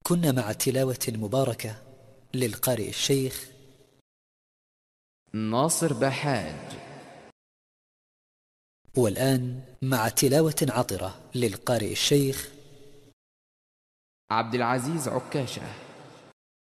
كنا مع تلاوة مباركة للقارئ الشيخ ناصر بحاج. والآن مع تلاوة عطرة للقارئ الشيخ عبد العزيز عكاشة.